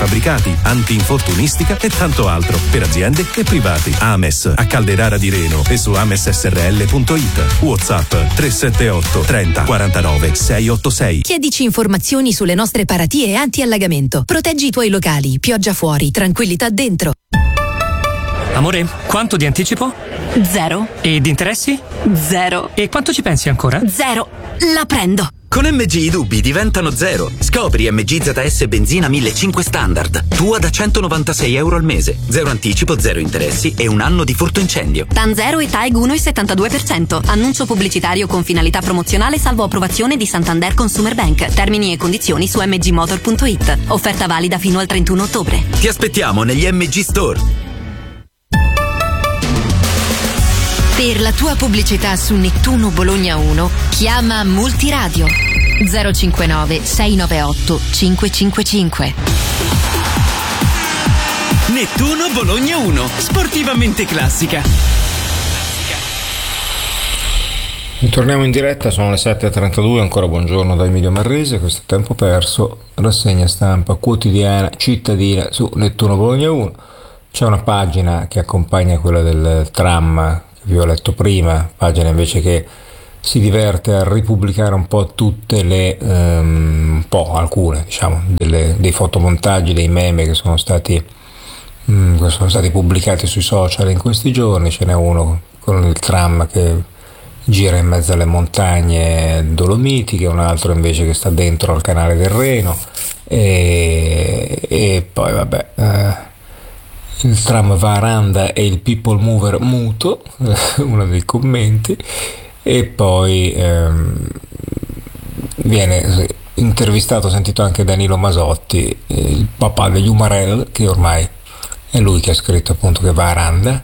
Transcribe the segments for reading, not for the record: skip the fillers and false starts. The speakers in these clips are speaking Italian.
prefabbricati, anti-infortunistica e tanto altro per aziende e privati. Ames a Calderara di Reno e su amessrl.it. WhatsApp 378 30 49 686. Chiedici informazioni sulle nostre paratie anti-allagamento. Proteggi i tuoi locali, pioggia fuori, tranquillità dentro. Amore, quanto di anticipo? 0. E di interessi? 0. E quanto ci pensi ancora? 0. La prendo. Con MG i dubbi diventano 0. Scopri MG ZS Benzina 1500 Standard. Tua da €196 al mese. 0 anticipo, 0 interessi e 1 anno di furto incendio. TAN 0 e TAEG 1,72%. Annuncio pubblicitario con finalità promozionale salvo approvazione di Santander Consumer Bank. Termini e condizioni su mgmotor.it. Offerta valida fino al 31 ottobre. Ti aspettiamo negli MG Store. Per la tua pubblicità su Nettuno Bologna 1, chiama Multiradio 059 698 555. Nettuno Bologna 1, sportivamente classica. Torniamo in diretta, sono le 7.32, ancora buongiorno da Emilio Marrese, questo è Tempo Perso, rassegna stampa quotidiana cittadina su Nettuno Bologna 1. C'è una pagina che accompagna quella del tram vi ho letto prima, pagina invece che si diverte a ripubblicare un po' tutte le alcune diciamo dei fotomontaggi, dei meme che sono stati pubblicati sui social in questi giorni. Ce n'è uno con il tram che gira in mezzo alle montagne dolomitiche, un altro invece che sta dentro al canale del Reno e poi vabbè, il tram va a randa e il people mover muto, uno dei commenti, e poi viene intervistato, sentito anche Danilo Masotti, il papà degli Umarell, che ormai è lui che ha scritto appunto che va a randa.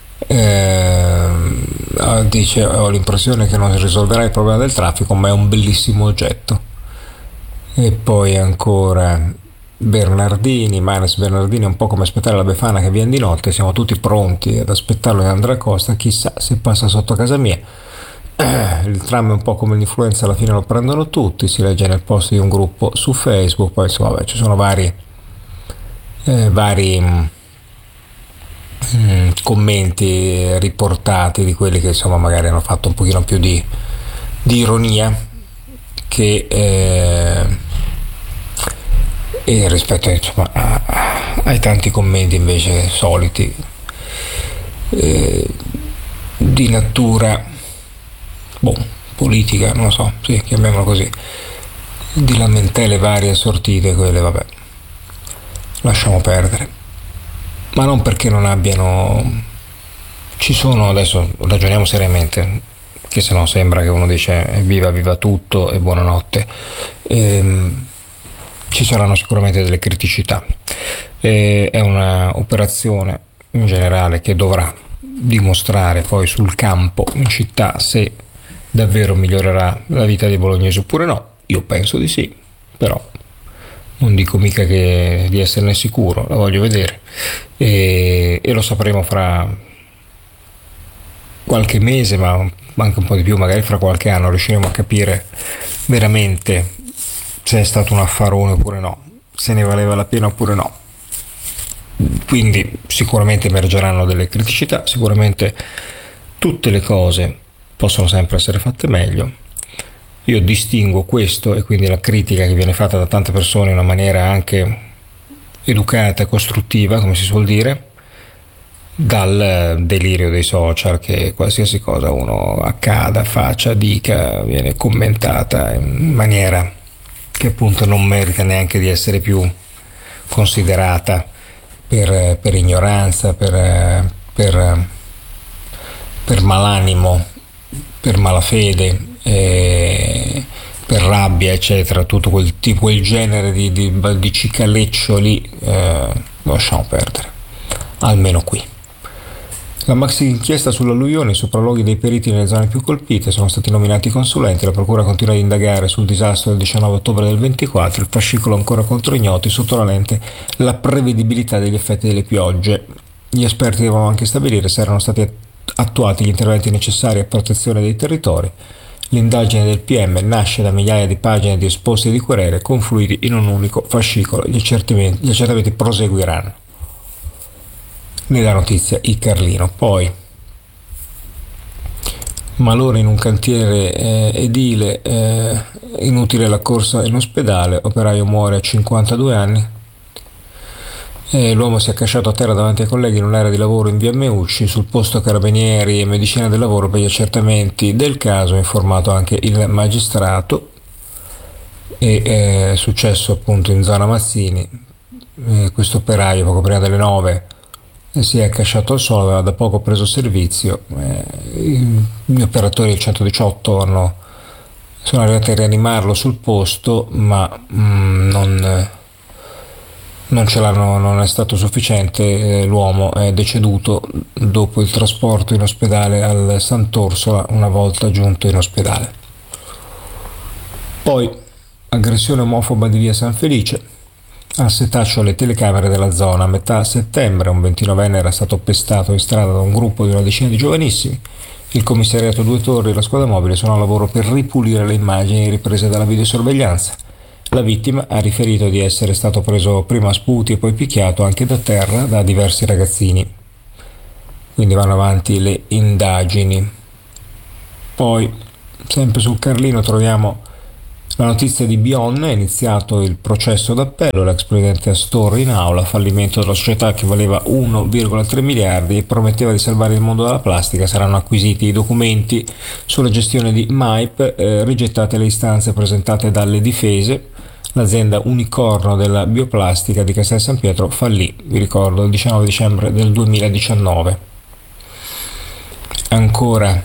Dice: ho l'impressione che non si risolverà il problema del traffico, ma è un bellissimo oggetto. E poi ancora Manes Bernardini, un po' come aspettare la Befana che viene di notte, siamo tutti pronti ad aspettarlo in Andrea Costa, chissà se passa sotto casa mia. Il tram è un po' come l'influenza, alla fine lo prendono tutti, si legge nel post di un gruppo su Facebook. Poi insomma vabbè, ci sono vari commenti riportati di quelli che insomma magari hanno fatto un pochino più di ironia che e rispetto insomma ai tanti commenti invece soliti di natura politica, non lo so, sì, chiamiamolo così, di lamentele varie assortite, quelle vabbè, lasciamo perdere, ma non perché non abbiano, ci sono, adesso ragioniamo seriamente, che se no sembra che uno dice viva tutto e buonanotte. Ci saranno sicuramente delle criticità, è una operazione in generale che dovrà dimostrare poi sul campo in città se davvero migliorerà la vita dei bolognesi oppure no. Io penso di sì, però non dico mica di esserne sicuro, la voglio vedere e lo sapremo fra qualche mese, ma anche un po' di più, magari fra qualche anno riusciremo a capire veramente se è stato un affarone oppure no, se ne valeva la pena oppure no. Quindi sicuramente emergeranno delle criticità, sicuramente tutte le cose possono sempre essere fatte meglio. Io distingo questo e quindi la critica che viene fatta da tante persone in una maniera anche educata e costruttiva, come si suol dire, dal delirio dei social, che qualsiasi cosa uno accada, faccia, dica, viene commentata in maniera che appunto non merita neanche di essere più considerata per ignoranza, per malanimo, per malafede, per rabbia, eccetera, tutto quel genere di cicaleccioli, lo lasciamo perdere, almeno qui. La maxi inchiesta sull'alluvione, i sopralluoghi dei periti nelle zone più colpite, sono stati nominati consulenti, la procura continua ad indagare sul disastro del 19 ottobre del 24, il fascicolo ancora contro ignoti, sotto la lente la prevedibilità degli effetti delle piogge. Gli esperti devono anche stabilire se erano stati attuati gli interventi necessari a protezione dei territori. L'indagine del PM nasce da migliaia di pagine di esposti di querele confluiti in un unico fascicolo. Gli accertamenti proseguiranno. Nella notizia il Carlino. Poi malore in un cantiere edile, inutile la corsa in ospedale, operaio muore a 52 anni. L'uomo si è accasciato a terra davanti ai colleghi in un'area di lavoro in via Meucci. Sul posto carabinieri e medicina del lavoro per gli accertamenti del caso, ha informato anche il magistrato. È successo appunto in zona Mazzini. Questo operaio poco prima delle 9 si è accasciato al suolo, aveva da poco preso servizio. Gli operatori del 118 sono arrivati a rianimarlo sul posto, ma non è stato sufficiente. L'uomo è deceduto dopo il trasporto in ospedale al Sant'Orsola una volta giunto in ospedale. Poi aggressione omofoba di via San Felice. Al setaccio alle telecamere della zona. A metà settembre un 29enne era stato pestato in strada da un gruppo di una decina di giovanissimi. Il commissariato Due Torri e la squadra mobile sono a lavoro per ripulire le immagini riprese dalla videosorveglianza. La vittima ha riferito di essere stato preso prima a sputi e poi picchiato anche da terra da diversi ragazzini. Quindi vanno avanti le indagini. Poi, sempre sul Carlino, troviamo la notizia di Bion. È iniziato il processo d'appello. L'ex presidente Astorre in aula. Fallimento della società che valeva 1,3 miliardi e prometteva di salvare il mondo dalla plastica. Saranno acquisiti i documenti sulla gestione di MAIP, rigettate le istanze presentate dalle difese. L'azienda unicorno della bioplastica di Castel San Pietro fallì, vi ricordo, il 19 dicembre del 2019. Ancora,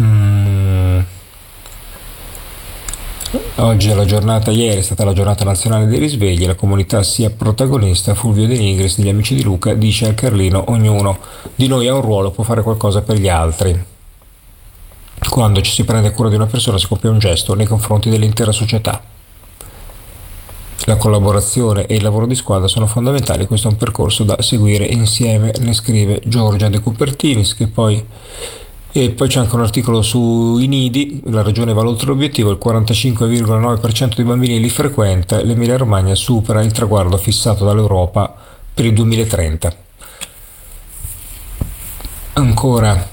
oggi è la giornata, ieri è stata la giornata nazionale dei risvegli, la comunità sia protagonista. Fulvio De Nigris degli Amici di Luca dice al Carlino: ognuno di noi ha un ruolo, può fare qualcosa per gli altri. Quando ci si prende cura di una persona si compie un gesto nei confronti dell'intera società. La collaborazione e il lavoro di squadra sono fondamentali, questo è un percorso da seguire insieme, ne scrive Giorgia De Cupertinis. E poi c'è anche un articolo sui nidi. La regione va oltre l'obiettivo, il 45,9% dei bambini li frequenta, l'Emilia Romagna supera il traguardo fissato dall'Europa per il 2030. Ancora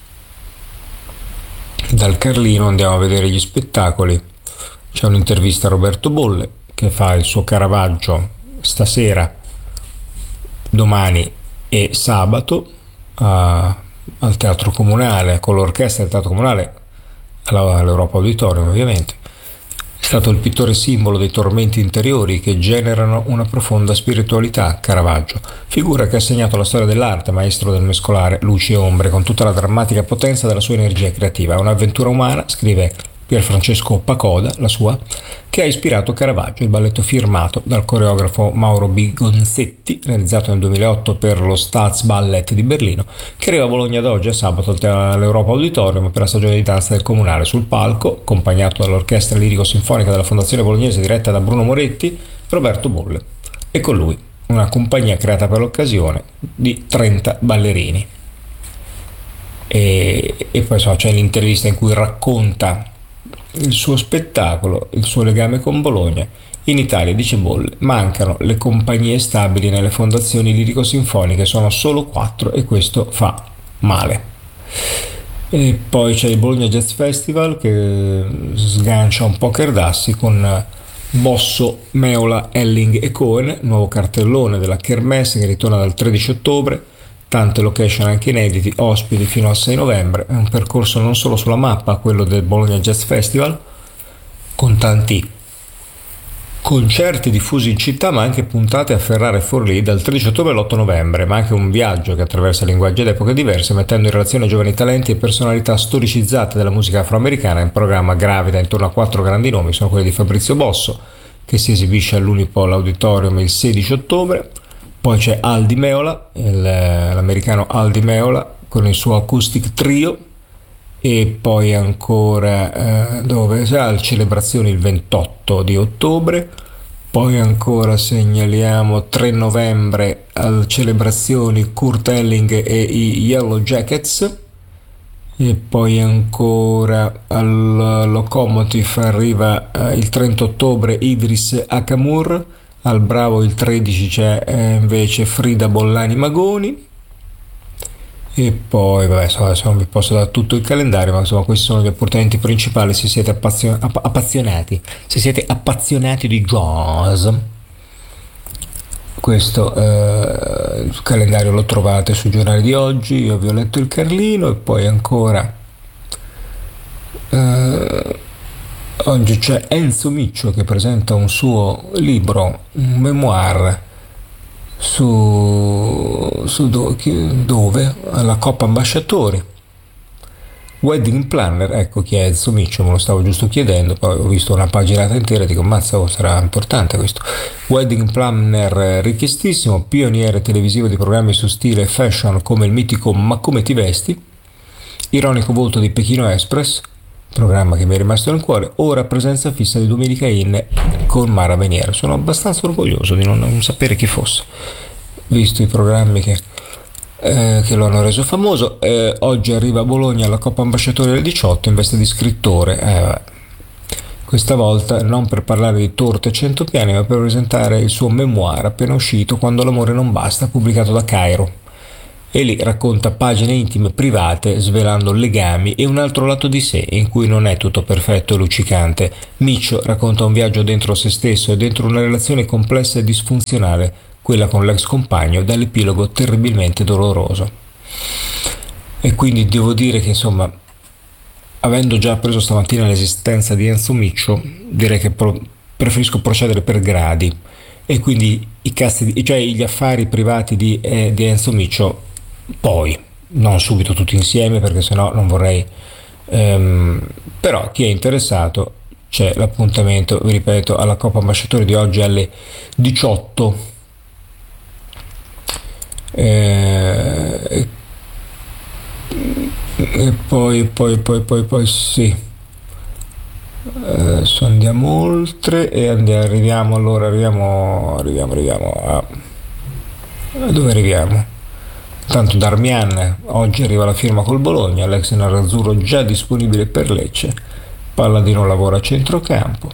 dal Carlino andiamo a vedere gli spettacoli. C'è un'intervista a Roberto Bolle che fa il suo Caravaggio stasera, domani e sabato al Teatro Comunale, con l'orchestra del Teatro Comunale all'Europa Auditorium. Ovviamente è stato il pittore simbolo dei tormenti interiori che generano una profonda spiritualità. Caravaggio, figura che ha segnato la storia dell'arte, maestro del mescolare luci e ombre con tutta la drammatica potenza della sua energia creativa. È un'avventura umana, scrive Pier Francesco Pacoda, la sua, che ha ispirato Caravaggio, il balletto firmato dal coreografo Mauro Bigonzetti, realizzato nel 2008 per lo Staatsballett di Berlino, che arriva a Bologna da oggi a sabato all'Europa Auditorium per la stagione di danza del Comunale. Sul palco, accompagnato dall'orchestra lirico-sinfonica della Fondazione Bolognese diretta da Bruno Moretti, Roberto Bolle, e con lui una compagnia creata per l'occasione di 30 ballerini. E poi c'è l'intervista in cui racconta il suo spettacolo, il suo legame con Bologna. In Italia, dice Bolle, mancano le compagnie stabili nelle fondazioni lirico-sinfoniche, sono solo 4 e questo fa male. E poi c'è il Bologna Jazz Festival che sgancia un po' Cerdassi con Bosso, Meola, Elling e Cohen, nuovo cartellone della Kermesse che ritorna dal 13 ottobre. Tante location anche inediti, ospiti fino al 6 novembre. È un percorso non solo sulla mappa, quello del Bologna Jazz Festival, con tanti concerti diffusi in città, ma anche puntate a Ferrara e Forlì dal 13 ottobre all'8 novembre, ma anche un viaggio che attraversa linguaggi ed epoche diverse, mettendo in relazione giovani talenti e personalità storicizzate della musica afroamericana. In programma gravita intorno a 4 grandi nomi, sono quelli di Fabrizio Bosso, che si esibisce all'Unipol Auditorium il 16 ottobre. Poi c'è Aldi Meola, l'americano Aldi Meola con il suo acoustic trio, e poi ancora dove c'è celebrazioni il 28 di ottobre. Poi ancora segnaliamo 3 novembre al celebrazioni Kurt Elling e i Yellow Jackets, E poi ancora al Lokomotiv arriva il 30 ottobre Idris Akamur, al Bravo il 13 c'è invece Frida Bollani Magoni. E poi vabbè, adesso non vi posso dare tutto il calendario, ma insomma questi sono gli appuntamenti principali se siete appassionati di jazz. Questo il calendario lo trovate sui giornali di oggi. Io vi ho letto il Carlino. E poi ancora oggi c'è Enzo Miccio che presenta un suo libro, un memoir dove? Alla Coppa Ambasciatori. Wedding Planner, ecco chi è Enzo Miccio, me lo stavo giusto chiedendo, poi ho visto una paginata intera e dico mazza, sarà importante questo. Wedding Planner richiestissimo, pioniere televisivo di programmi su stile e fashion come il mitico Ma come ti vesti, ironico volto di Pechino Express, programma che mi è rimasto nel cuore, ora presenza fissa di Domenica In con Mara Venier. Sono abbastanza orgoglioso di non sapere chi fosse, visto i programmi che lo hanno reso famoso. Oggi arriva a Bologna alla Coppa Ambasciatori del 18 in veste di scrittore, questa volta non per parlare di torte e 100 piani, ma per presentare il suo memoir appena uscito, Quando l'amore non basta, pubblicato da Cairo. E lì racconta pagine intime private, svelando legami e un altro lato di sé in cui non è tutto perfetto e luccicante. Miccio racconta un viaggio dentro se stesso e dentro una relazione complessa e disfunzionale, quella con l'ex compagno, dall'epilogo terribilmente doloroso. E quindi devo dire che insomma, avendo già preso stamattina l'esistenza di Enzo Miccio, direi che preferisco procedere per gradi, e quindi cioè gli affari privati di Enzo Miccio poi, non subito tutti insieme perché sennò non vorrei, però chi è interessato c'è l'appuntamento, vi ripeto, alla Coppa Ambasciatori di oggi alle 18. E poi sì, adesso andiamo oltre e arriviamo a dove arriviamo? Tanto Darmian, oggi arriva la firma col Bologna, l'ex nerazzurro già disponibile per Lecce, Palladino lavora a centrocampo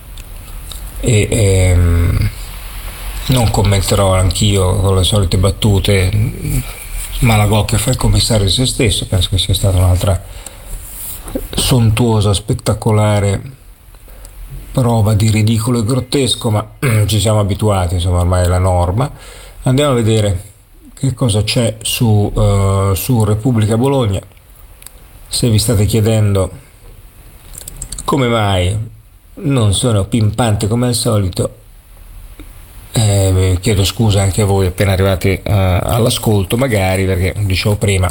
e non commenterò anch'io con le solite battute Malagò che fa il commissario di se stesso. Penso che sia stata un'altra sontuosa, spettacolare prova di ridicolo e grottesco, ma ci siamo abituati, insomma ormai è la norma. Andiamo a vedere che cosa c'è su Repubblica Bologna. Se vi state chiedendo come mai non sono pimpante come al solito, chiedo scusa anche a voi appena arrivati all'ascolto, magari, perché dicevo prima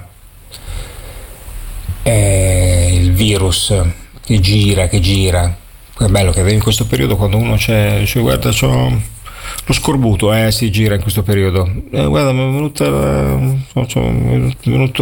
il virus che gira. È bello che in questo periodo, quando uno dice guarda c'ho lo scorbuto, si gira in questo periodo, guarda mi è venuto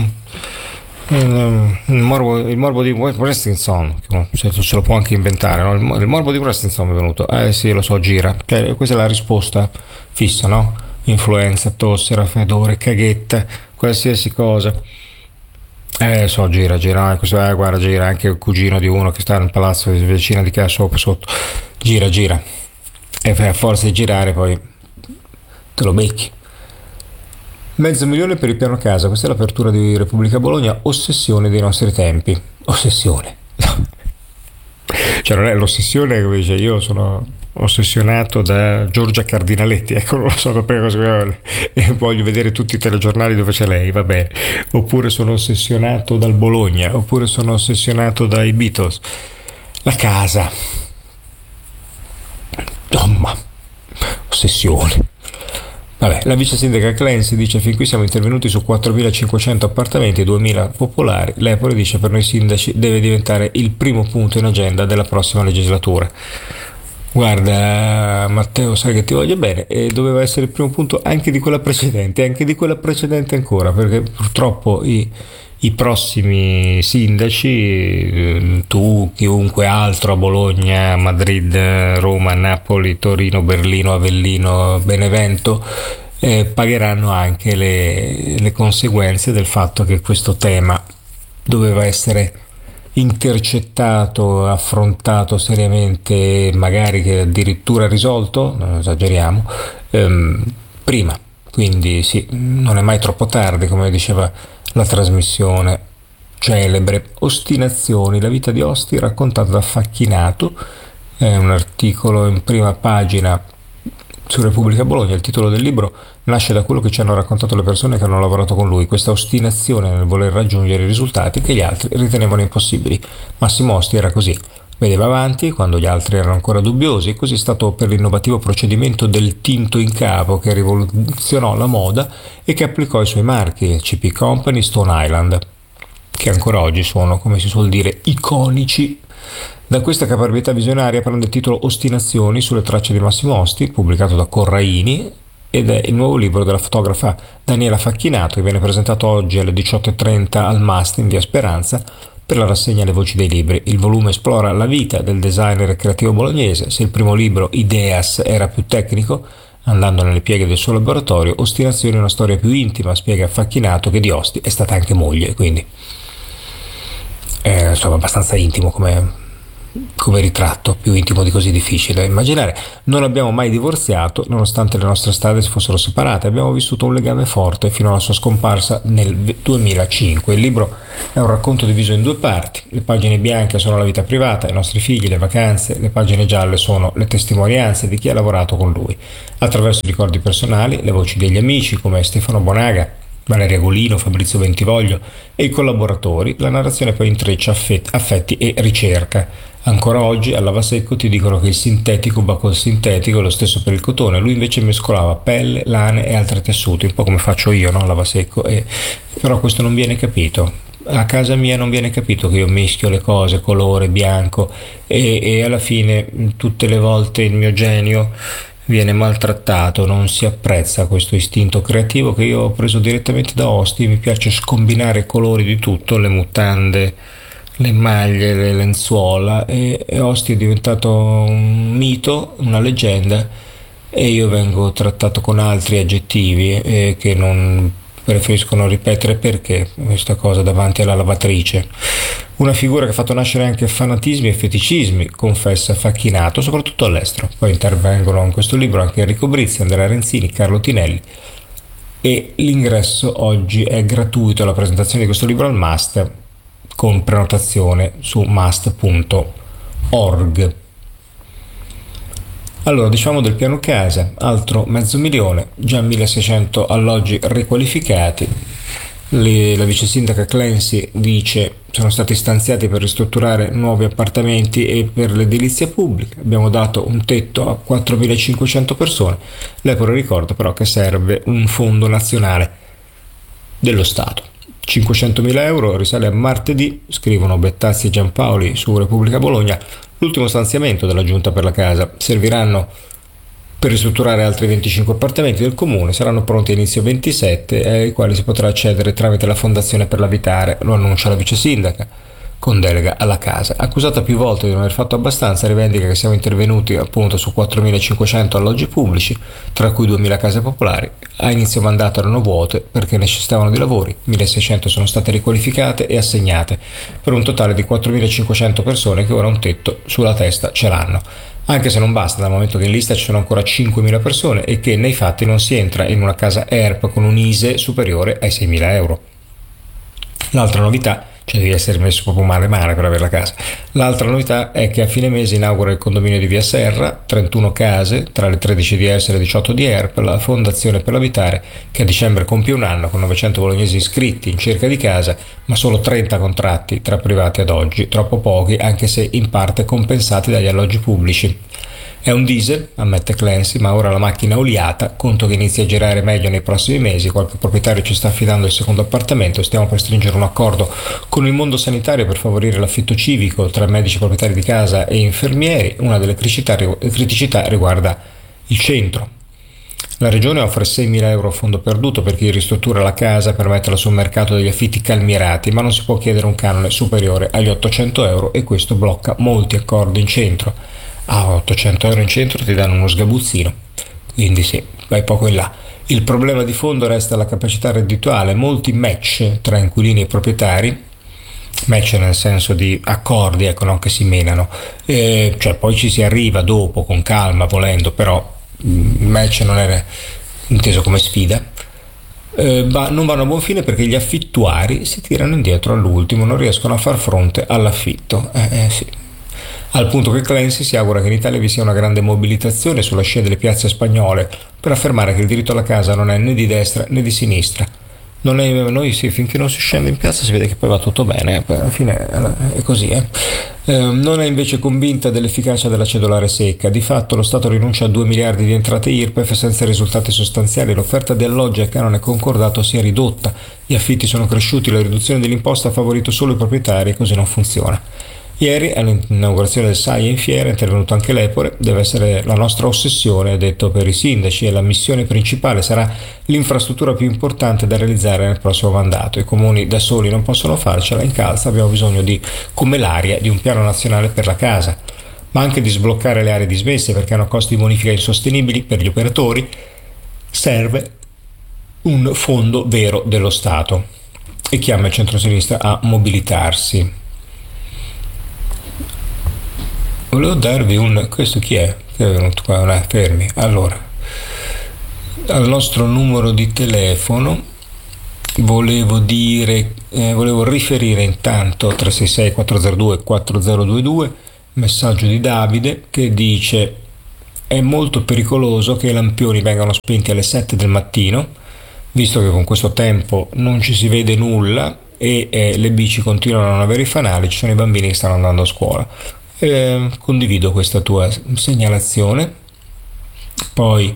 il morbo di Parkinson, se lo può anche inventare, no? Il morbo di Parkinson mi è venuto, sì lo so, gira, cioè, questa è la risposta fissa, no? Influenza, tosse, raffreddore, caghetta, qualsiasi cosa, gira, guarda, gira anche il cugino di uno che sta nel palazzo vicino di casa sotto, gira e a forza di girare poi te lo becchi. 500.000 per il piano casa, questa è l'apertura di Repubblica Bologna, ossessione dei nostri tempi. Ossessione. Cioè non è l'ossessione come dice, io sono ossessionato da Giorgia Cardinaletti, ecco, non lo so per cosa, e voglio vedere tutti i telegiornali dove c'è lei, va bene. Oppure sono ossessionato dal Bologna, oppure sono ossessionato dai Beatles. La casa. Insomma, ossessione. Vabbè, la vice sindaca Clancy dice: fin qui siamo intervenuti su 4.500 appartamenti e 2.000 popolari. L'Epore dice: per noi sindaci deve diventare il primo punto in agenda della prossima legislatura. Guarda Matteo, sai che ti voglio bene, e doveva essere il primo punto anche di quella precedente ancora, perché purtroppo i prossimi sindaci, tu, chiunque altro a Bologna, Madrid, Roma, Napoli, Torino, Berlino, Avellino, Benevento, pagheranno anche le conseguenze del fatto che questo tema doveva essere intercettato, affrontato seriamente, magari che addirittura risolto, non esageriamo, prima. Quindi sì, non è mai troppo tardi, come diceva la trasmissione celebre. Ostinazioni, la vita di Osti raccontata da Facchinato, è un articolo in prima pagina su Repubblica Bologna. Il titolo del libro nasce da quello che ci hanno raccontato le persone che hanno lavorato con lui, questa ostinazione nel voler raggiungere i risultati che gli altri ritenevano impossibili. Massimo Osti era così, vedeva avanti quando gli altri erano ancora dubbiosi. Così è stato per l'innovativo procedimento del tinto in capo, che rivoluzionò la moda e che applicò i suoi marchi, CP Company, Stone Island, che ancora oggi sono, come si suol dire, iconici. Da questa caparbietà visionaria prende il titolo Ostinazioni sulle tracce di Massimo Osti, pubblicato da Corraini, ed è il nuovo libro della fotografa Daniela Facchinato, che viene presentato oggi alle 18:30 al MAST in via Speranza per la rassegna Le Voci dei Libri. Il volume esplora la vita del designer creativo bolognese. Se il primo libro, Ideas, era più tecnico, andando nelle pieghe del suo laboratorio, Ostinazioni è una storia più intima, spiega Facchinato, che di Osti è stata anche moglie, quindi insomma abbastanza intimo come ritratto, più intimo di così difficile da immaginare. Non abbiamo mai divorziato, nonostante le nostre strade si fossero separate. Abbiamo vissuto un legame forte fino alla sua scomparsa nel 2005. Il libro è un racconto diviso in due parti. Le pagine bianche sono la vita privata, i nostri figli, le vacanze. Le pagine gialle sono le testimonianze di chi ha lavorato con lui. Attraverso i ricordi personali, le voci degli amici come Stefano Bonaga, Valeria Golino, Fabrizio Bentivoglio e i collaboratori, la narrazione poi intreccia affetti e ricerca. Ancora oggi al Lavasecco ti dicono che il sintetico va col sintetico, lo stesso per il cotone. Lui invece mescolava pelle, lane e altri tessuti, un po' come faccio io, no? Al Lavasecco, però questo non viene capito. A casa mia non viene capito che io mischio le cose, colore, bianco, e alla fine tutte le volte il mio genio viene maltrattato, non si apprezza questo istinto creativo che io ho preso direttamente da Osti. Mi piace scombinare colori di tutto, le mutande, le maglie, le lenzuola, e Osti è diventato un mito, una leggenda, e io vengo trattato con altri aggettivi che non preferiscono ripetere perché questa cosa davanti alla lavatrice. Una figura che ha fatto nascere anche fanatismi e feticismi, confessa Facchinato, soprattutto all'estero. Poi intervengono in questo libro anche Enrico Brizzi, Andrea Renzini, Carlo Tinelli, e l'ingresso oggi è gratuito alla presentazione di questo libro al MAST con prenotazione su mast.org. Allora, diciamo del piano casa, altro 500.000, già 1.600 alloggi riqualificati. La vice sindaca Clancy dice sono stati stanziati per ristrutturare nuovi appartamenti e per l'edilizia pubblica. Abbiamo dato un tetto a 4.500 persone. Lei pure ricorda però che serve un fondo nazionale dello Stato. 500.000 euro risale a martedì, scrivono Bettazzi e Giampaoli su Repubblica Bologna, l'ultimo stanziamento della Giunta per la Casa. Serviranno per ristrutturare altri 25 appartamenti del comune, saranno pronti a inizio 27, ai quali si potrà accedere tramite la Fondazione per l'Abitare, lo annuncia la vice sindaca, con delega alla casa. Accusata più volte di non aver fatto abbastanza, rivendica che siamo intervenuti appunto su 4.500 alloggi pubblici, tra cui 2.000 case popolari. A inizio mandato erano vuote perché necessitavano di lavori, 1.600 sono state riqualificate e assegnate, per un totale di 4.500 persone che ora un tetto sulla testa ce l'hanno. Anche se non basta, dal momento che in lista ci sono ancora 5.000 persone e che nei fatti non si entra in una casa ERP con un ISEE superiore ai 6.000 euro. L'altra novità, cioè devi essere messo proprio male per avere la casa. L'altra novità è che a fine mese inaugura il condominio di Via Serra, 31 case, tra le 13 di ERS e le 18 di ERP, la Fondazione per l'Abitare, che a dicembre compie un anno con 900 bolognesi iscritti in cerca di casa, ma solo 30 contratti tra privati ad oggi, troppo pochi anche se in parte compensati dagli alloggi pubblici. È un diesel, ammette Clancy, ma ora la macchina è oliata, conto che inizi a girare meglio nei prossimi mesi, qualche proprietario ci sta affidando il secondo appartamento, stiamo per stringere un accordo con il mondo sanitario per favorire l'affitto civico tra medici proprietari di casa e infermieri. Una delle criticità riguarda il centro. La regione offre 6.000 euro a fondo perduto per chi ristruttura la casa per metterla sul mercato degli affitti calmierati, ma non si può chiedere un canone superiore agli 800 euro e questo blocca molti accordi in centro. A 800 euro in centro ti danno uno sgabuzzino, quindi sì, vai poco in là. Il problema di fondo resta la capacità reddituale. Molti match tra inquilini e proprietari match nel senso di accordi, ecco, non che si menano, cioè poi ci si arriva dopo con calma volendo, però il match non era inteso come sfida. Non vanno a buon fine perché gli affittuari si tirano indietro all'ultimo, non riescono a far fronte all'affitto. Sì. Al punto che Clancy si augura che in Italia vi sia una grande mobilitazione sulla scia delle piazze spagnole per affermare che il diritto alla casa non è né di destra né di sinistra. Noi sì, finché non si scende in piazza si vede che poi va tutto bene, alla fine è così. Non è invece convinta dell'efficacia della cedolare secca. Di fatto lo Stato rinuncia a 2 miliardi di entrate IRPEF senza risultati sostanziali. L'offerta di alloggi a canone concordato si è ridotta, gli affitti sono cresciuti, la riduzione dell'imposta ha favorito solo i proprietari e così non funziona. Ieri all'inaugurazione del SAI in fiera è intervenuto anche l'Epore. Deve essere la nostra ossessione, ha detto, per i sindaci, e la missione principale sarà l'infrastruttura più importante da realizzare nel prossimo mandato. I comuni da soli non possono farcela, in Calza abbiamo bisogno di, come l'aria, di un piano nazionale per la casa, ma anche di sbloccare le aree dismesse perché hanno costi di bonifica insostenibili per gli operatori. Serve un fondo vero dello Stato e chiama il centrosinistra a mobilitarsi. Volevo darvi questo chi è? Che è venuto qua? Fermi. Allora, al nostro numero di telefono volevo riferire intanto 366 402 4022, messaggio di Davide che dice: è molto pericoloso che i lampioni vengano spenti alle 7 del mattino, visto che con questo tempo non ci si vede nulla e le bici continuano a non avere i fanali, ci sono i bambini che stanno andando a scuola. Condivido questa tua segnalazione. Poi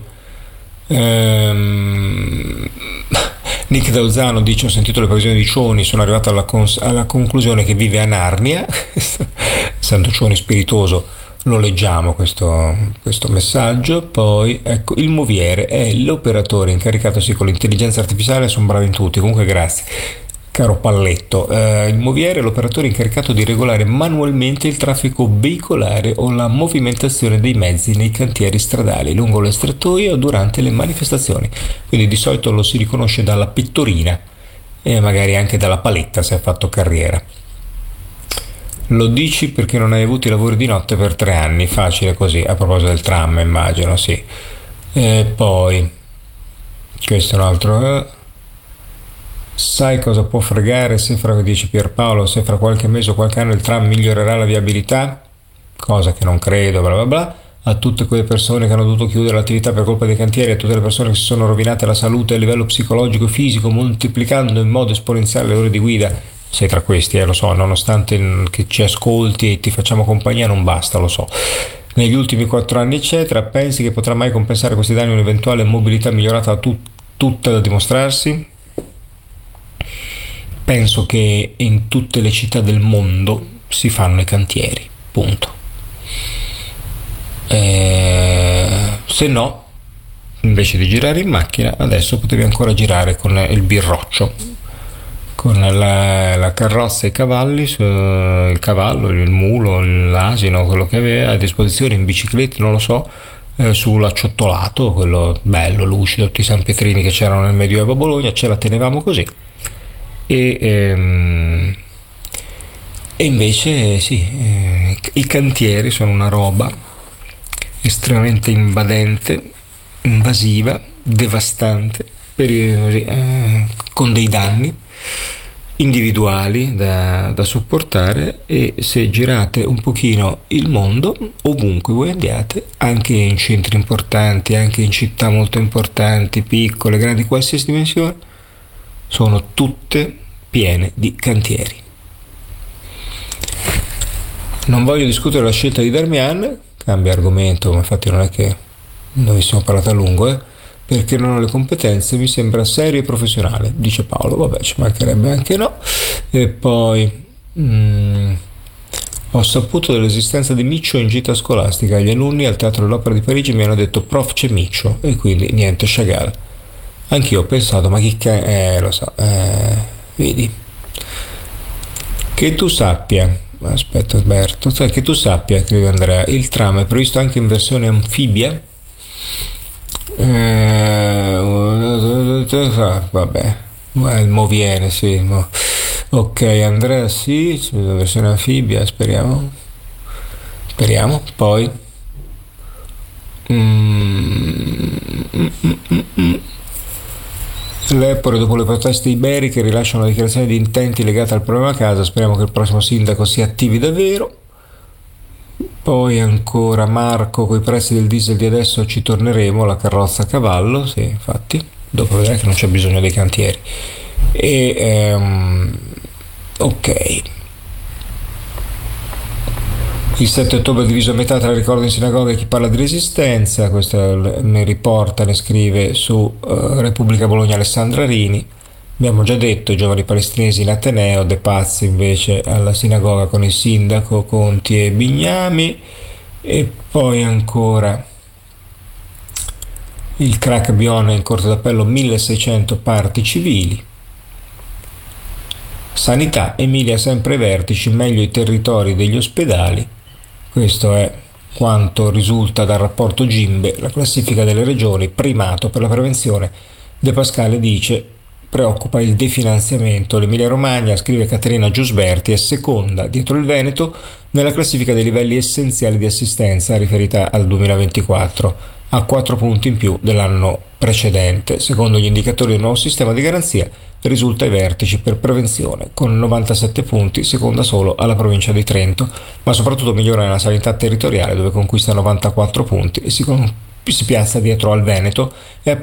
Nick Dauzano dice: ho sentito le previsioni di Cioni, sono arrivato alla conclusione che vive a Narnia. Santo Cioni spiritoso, lo leggiamo questo messaggio. Poi ecco, il Moviere è l'operatore incaricatosi con l'intelligenza artificiale, sono bravi in tutti, comunque grazie caro Palletto. Il Moviere è l'operatore incaricato di regolare manualmente il traffico veicolare o la movimentazione dei mezzi nei cantieri stradali, lungo le strettoie o durante le manifestazioni. Quindi di solito lo si riconosce dalla pettorina e magari anche dalla paletta se ha fatto carriera. Lo dici perché non hai avuto i lavori di notte per 3 anni, facile così, a proposito del tram immagino, sì. E poi, questo è un altro... Sai cosa può fregare se dice Pierpaolo, se fra qualche mese o qualche anno il tram migliorerà la viabilità? Cosa che non credo, bla bla bla. A tutte quelle persone che hanno dovuto chiudere l'attività per colpa dei cantieri, a tutte le persone che si sono rovinate la salute a livello psicologico e fisico, moltiplicando in modo esponenziale le ore di guida. Sei tra questi, lo so, nonostante che ci ascolti e ti facciamo compagnia non basta, lo so. Negli ultimi 4 anni eccetera, pensi che potrà mai compensare questi danni un'eventuale mobilità migliorata tutta da dimostrarsi? Penso che in tutte le città del mondo si fanno i cantieri, punto. Se no, invece di girare in macchina, adesso potevi ancora girare con il birroccio, con la carrozza e i cavalli, il cavallo, il mulo, l'asino, quello che aveva a disposizione, in bicicletta, non lo so, sull'acciottolato, quello bello, lucido, tutti i San Pietrini che c'erano nel Medioevo a Bologna, ce la tenevamo così. E invece sì, i cantieri sono una roba estremamente invasiva, devastante, con dei danni individuali da sopportare, e se girate un pochino il mondo, ovunque voi andiate, anche in centri importanti, anche in città molto importanti, piccole, grandi, qualsiasi dimensione, sono tutte piene di cantieri. Non voglio discutere la scelta di Darmian, cambia argomento, ma infatti non è che noi siamo parlati a lungo, perché non ho le competenze, mi sembra serio e professionale, dice Paolo. Vabbè, ci mancherebbe anche no. E poi ho saputo dell'esistenza di Miccio in gita scolastica, gli alunni al Teatro dell'Opera di Parigi mi hanno detto prof c'è Miccio, e quindi niente, Chagall. Anch'io ho pensato, ma chi lo so, vedi. Che tu sappia, aspetta Alberto, che tu sappia, scrive Andrea, il tram è previsto anche in versione anfibia? Vabbè, il Moviene, sì. Ok, Andrea sì, versione anfibia, speriamo. Poi l'Empore dopo le proteste iberiche rilascia una dichiarazione di intenti legata al problema casa, speriamo che il prossimo sindaco si attivi davvero. Poi ancora Marco, coi prezzi del diesel di adesso ci torneremo, la carrozza a cavallo, sì, infatti, dopo vedrai che non c'è bisogno dei cantieri. Ok. Il 7 ottobre diviso a metà tra ricordo in sinagoga e chi parla di resistenza, questo ne riporta, ne scrive su Repubblica Bologna Alessandra Rini. Abbiamo già detto, i giovani palestinesi in Ateneo, De Pazzi invece alla sinagoga con il sindaco Conti e Bignami. E poi ancora il crack Bione in corte d'appello, 1600 parti civili. Sanità, Emilia sempre ai vertici, meglio i territori degli ospedali. Questo è quanto risulta dal rapporto Gimbe, la classifica delle regioni, primato per la prevenzione. De Pascale dice: preoccupa il definanziamento. L'Emilia Romagna, scrive Caterina Giusberti, è seconda dietro il Veneto nella classifica dei livelli essenziali di assistenza riferita al 2024, a 4 punti in più dell'anno precedente. Secondo gli indicatori del nuovo sistema di garanzia risulta ai vertici per prevenzione, con 97 punti, seconda solo alla provincia di Trento, ma soprattutto migliora nella sanità territoriale, dove conquista 94 punti e si piazza dietro al Veneto e